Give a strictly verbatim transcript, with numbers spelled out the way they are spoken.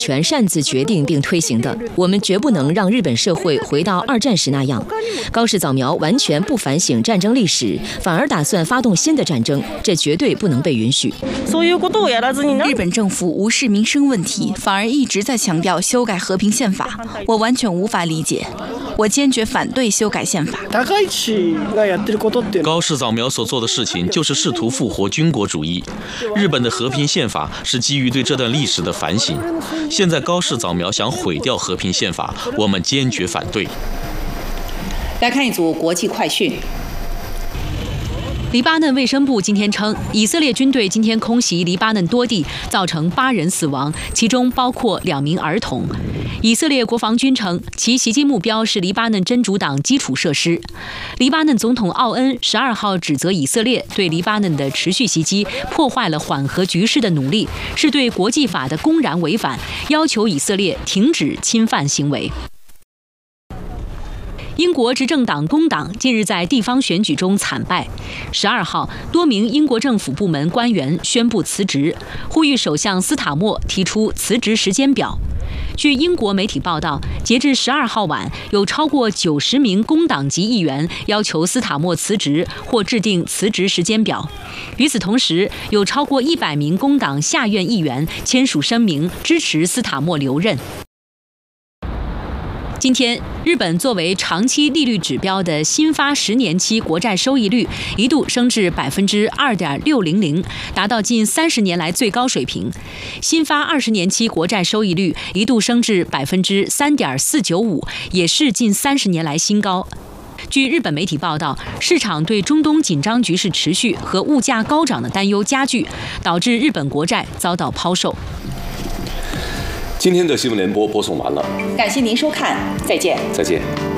权擅自决定并推行的，我们绝不能让日本社会回到二战时那样。高市早苗完全不反省战争历史，反而打算发动新的战争，这绝对不能被允许。 日本政府无视民生问题，反而一直在强调修改和平宪法，我完全无法理解。我坚决反对修改宪法。 高市早苗所做的事情就是试图复活军国主义。日本的和平宪法是基于对这段历史的反省。现在高市早苗想毁掉和平宪法，我们坚决反对。 来看一组国际快讯。 黎巴嫩卫生部今天称，以色列军队今天空袭黎巴嫩多地，造成八人死亡，其中包括两名儿童。以色列国防军称，其袭击目标是黎巴嫩真主党基础设施。黎巴嫩总统奥恩十二号指责以色列对黎巴嫩的持续袭击破坏了缓和局势的努力，是对国际法的公然违反，要求以色列停止侵犯行为。英国执政党工党近日在地方选举中惨败。十二号，多名英国政府部门官员宣布辞职，呼吁首相斯塔默提出辞职时间表。据英国媒体报道，截至十二号晚，有超过九十名工党籍议员要求斯塔默辞职或制定辞职时间表。与此同时，有超过一百名工党下院议员签署声明支持斯塔默留任。今天，日本作为长期利率指标的新发十年期国债收益率一度升至百分之二点六零零，达到近三十年来最高水平。新发二十年期国债收益率一度升至百分之三点四九五，也是近三十年来新高。据日本媒体报道，市场对中东紧张局势持续和物价高涨的担忧加剧，导致日本国债遭到抛售。 今天的新闻联播播送完了， 感谢您收看，再见。 再见。